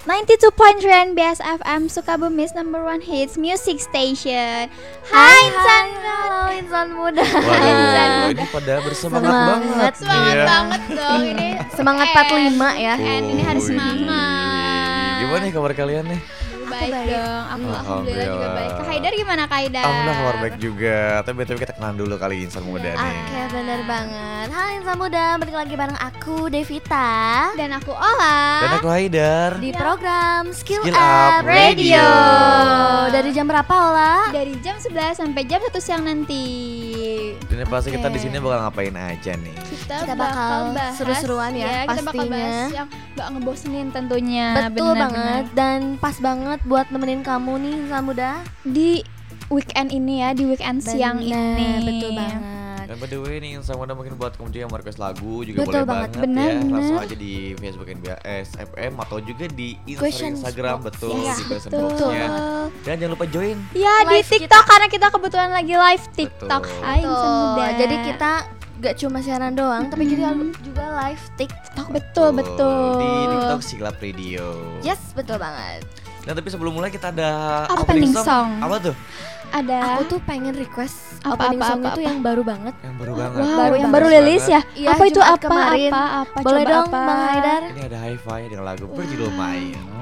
92.3 BS FM Sukabumi's number one hits music station. Hai insan, halo insan muda. Waduh, ini pada bersemangat banget. semangat Iya. banget dong ini. Semangat 45 ya. Ini harus Wih. semangat. Gimana nih kabar kalian nih? Baik baik. dong, aku alhamdulillah juga Alhamdulillah. baik. Kak Haidar gimana Kak Haidar? Alhamdulillah kabar baik juga. Tapi BTW kita kenalan dulu kali insan muda nih. Oke, bener banget. Hai insan muda, balik lagi bareng aku Devita Dan aku Ola. Dan aku Haidar. di program Skill, Skill Up Up Radio. Radio. Dari jam berapa Ola? Dari jam 11 sampai jam 1 siang nanti. Dan yang pasti kita Oke. di sini bakal ngapain aja nih? Kita bakal bahas seru-seruan ya, kita bakal pastinya. bahas yang gak ngebosenin tentunya. Betul Benar-benar. banget dan pas banget buat nemenin kamu nih insan muda. Di weekend ini ya, di weekend siang Bener, ini. betul banget. Dan by the way nih insan muda mungkin buat kamu juga yang mau request lagu juga Betul boleh banget, banget benar, ya. Langsung benar. aja di Facebook NBS FM atau juga di Questions Instagram box. betul Iya, di question betul. box-nya. Dan jangan lupa join. Ya di Live TikTok kita. karena kita kebetulan lagi live TikTok. Betul. Hai insan muda. Jadi kita gak cuma siaran doang, tapi juga live TikTok. betul betul. Di TikTok Skill Up Radio. Yes, betul banget. Dan tapi sebelum mulai kita ada Opening song. Apa tuh? Ada Aku tuh pengen request Apa, opening apa, song apa, itu apa? yang baru banget. Yang baru banget. wow, Baru yang banget. baru rilis ya? Iya, Apa itu Jumat apa? kemarin. Apa? Boleh Coba dong apa? Bang Haidar? Ini ada Hi-Fi dengan lagu berjudul Main.